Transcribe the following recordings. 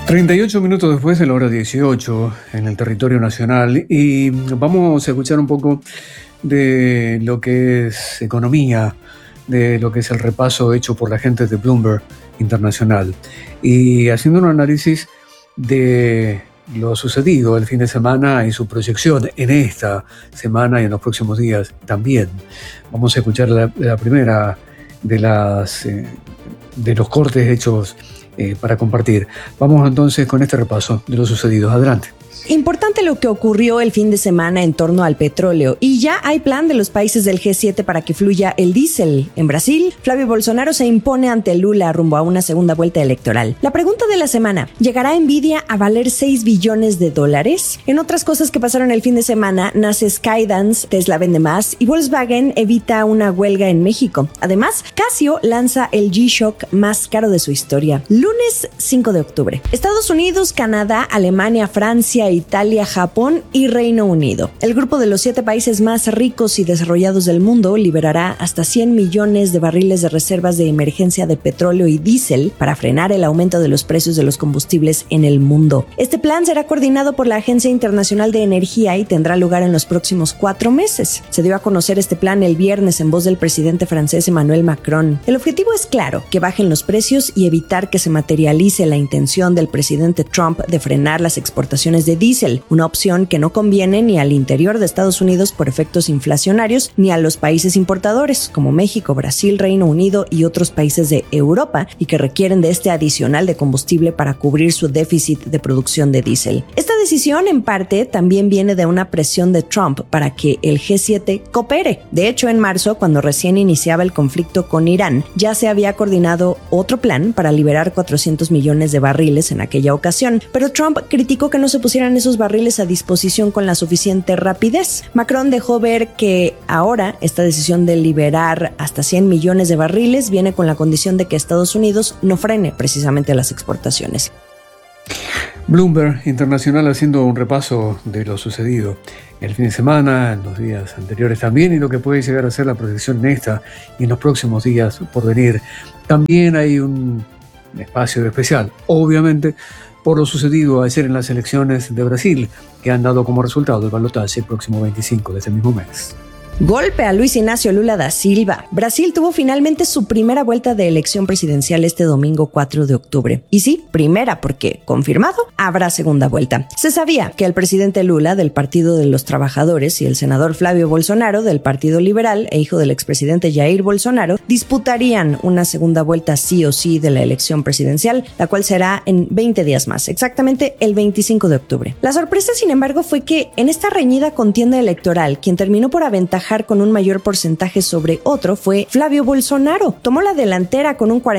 38 minutos después de la hora 18 en el territorio nacional, y vamos a escuchar un poco de lo que es economía, de lo que es el repaso hecho por la gente de Bloomberg Internacional y haciendo un análisis de lo sucedido el fin de semana y su proyección en esta semana y en los próximos días también. Vamos a escuchar la primera de los cortes hechos para compartir. Vamos entonces con este repaso de lo sucedido. Adelante. Importante lo que ocurrió el fin de semana en torno al petróleo, y ya hay plan de los países del G7 para que fluya el diésel. En Brasil, Flavio Bolsonaro se impone ante Lula rumbo a una segunda vuelta electoral. La pregunta de la semana: ¿llegará Nvidia a valer $6 billones? En otras cosas que pasaron el fin de semana, nace Skydance, Tesla vende más y Volkswagen evita una huelga en México. Además, Casio lanza el G-Shock más caro de su historia. Lunes 5 de octubre. Estados Unidos, Canadá, Alemania, Francia, Italia, Japón y Reino Unido. El grupo de los 7 países más ricos y desarrollados del mundo liberará hasta 100 millones de barriles de reservas de emergencia de petróleo y diésel para frenar el aumento de los precios de los combustibles en el mundo. Este plan será coordinado por la Agencia Internacional de Energía y tendrá lugar en los próximos 4 meses. Se dio a conocer este plan el viernes en voz del presidente francés Emmanuel Macron. El objetivo es claro: que bajen los precios y evitar que se materialice la intención del presidente Trump de frenar las exportaciones de diésel, una opción que no conviene ni al interior de Estados Unidos por efectos inflacionarios, ni a los países importadores como México, Brasil, Reino Unido y otros países de Europa, y que requieren de este adicional de combustible para cubrir su déficit de producción de diésel. Esta decisión en parte también viene de una presión de Trump para que el G7 coopere. De hecho, en marzo, cuando recién iniciaba el conflicto con Irán, ya se había coordinado otro plan para liberar 400 millones de barriles en aquella ocasión, pero Trump criticó que no se pusieran esos barriles a disposición con la suficiente rapidez. Macron dejó ver que ahora esta decisión de liberar hasta 100 millones de barriles viene con la condición de que Estados Unidos no frene precisamente las exportaciones. Bloomberg Internacional haciendo un repaso de lo sucedido el fin de semana, en los días anteriores también, y lo que puede llegar a ser la proyección en esta y en los próximos días por venir. También hay un espacio especial, obviamente, por lo sucedido ayer en las elecciones de Brasil, que han dado como resultado el balotaje el próximo 25 de este mismo mes. Golpe a Luis Ignacio Lula da Silva. Brasil tuvo finalmente su primera vuelta de elección presidencial este domingo 4 de octubre. Y sí, primera, porque, confirmado, habrá segunda vuelta. Se sabía que el presidente Lula, del Partido de los Trabajadores, y el senador Flavio Bolsonaro, del Partido Liberal, e hijo del expresidente Jair Bolsonaro, disputarían una segunda vuelta sí o sí de la elección presidencial, la cual será en 20 días más, exactamente el 25 de octubre. La sorpresa, sin embargo, fue que en esta reñida contienda electoral, quien terminó por aventajar con un mayor porcentaje sobre otro fue Flavio Bolsonaro. Tomó la delantera con un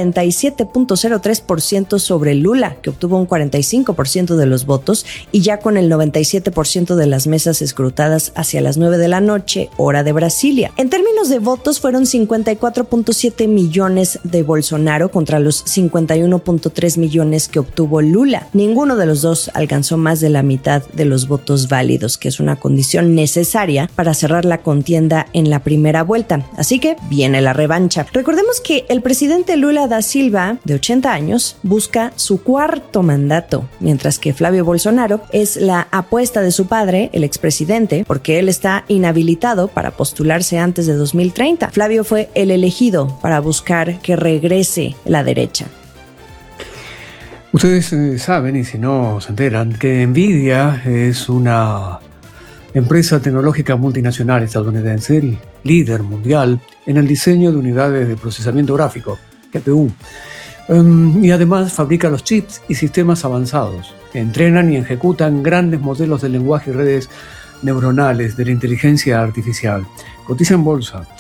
47.03% sobre Lula, que obtuvo un 45% de los votos, y ya con el 97% de las mesas escrutadas hacia las 9 de la noche, hora de Brasilia. En términos de votos, fueron 54.7 millones de Bolsonaro contra los 51.3 millones que obtuvo Lula. Ninguno de los dos alcanzó más de la mitad de los votos válidos, que es una condición necesaria para cerrar la contienda en la primera vuelta. Así que viene la revancha. Recordemos que el presidente Lula da Silva, de 80 años, busca su 4º mandato, mientras que Flavio Bolsonaro es la apuesta de su padre, el expresidente, porque él está inhabilitado para postularse antes de 2030. Flavio fue el elegido para buscar que regrese la derecha. Ustedes saben, y si no se enteran, que Nvidia es una empresa tecnológica multinacional estadounidense, el líder mundial en el diseño de unidades de procesamiento gráfico, GPU, y además fabrica los chips y sistemas avanzados que entrenan y ejecutan grandes modelos de lenguaje y redes neuronales de la inteligencia artificial. Cotiza en bolsa.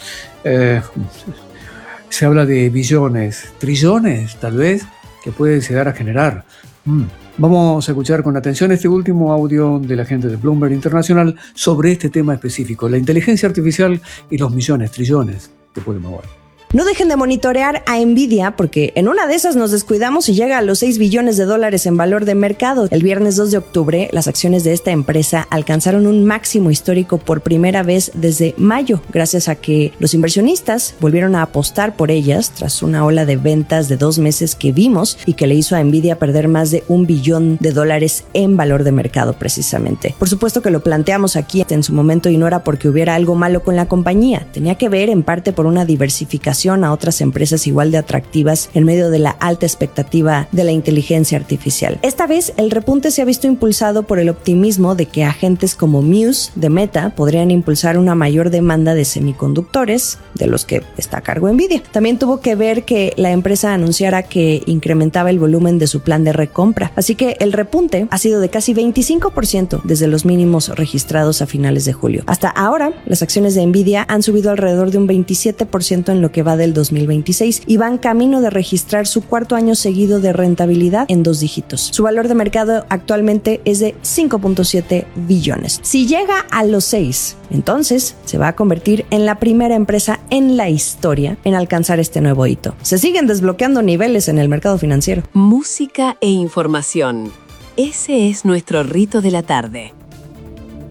Se habla de billones, trillones tal vez, que puede llegar a generar. Vamos a escuchar con atención este último audio de la gente de Bloomberg Internacional sobre este tema específico, la inteligencia artificial y los millones, trillones que puede mover. No dejen de monitorear a Nvidia porque en una de esas nos descuidamos y llega a los $6 billones en valor de mercado. El viernes 2 de octubre, las acciones de esta empresa alcanzaron un máximo histórico por primera vez desde mayo, gracias a que los inversionistas volvieron a apostar por ellas tras una ola de ventas de 2 meses que vimos y que le hizo a Nvidia perder más de $1 billón en valor de mercado precisamente. Por supuesto que lo planteamos aquí en su momento y no era porque hubiera algo malo con la compañía. Tenía que ver en parte por una diversificación a otras empresas igual de atractivas en medio de la alta expectativa de la inteligencia artificial. Esta vez el repunte se ha visto impulsado por el optimismo de que agentes como Muse de Meta podrían impulsar una mayor demanda de semiconductores, de los que está a cargo Nvidia. También tuvo que ver que la empresa anunciara que incrementaba el volumen de su plan de recompra, así que el repunte ha sido de casi 25% desde los mínimos registrados a finales de julio. Hasta ahora, las acciones de Nvidia han subido alrededor de un 27% en lo que va del 2026 y van camino de registrar su cuarto año seguido de rentabilidad en 2 dígitos. Su valor de mercado actualmente es de 5.7 billones. Si llega a los 6, entonces se va a convertir en la primera empresa en la historia en alcanzar este nuevo hito. Se siguen desbloqueando niveles en el mercado financiero. Música e información. Ese es nuestro rito de la tarde.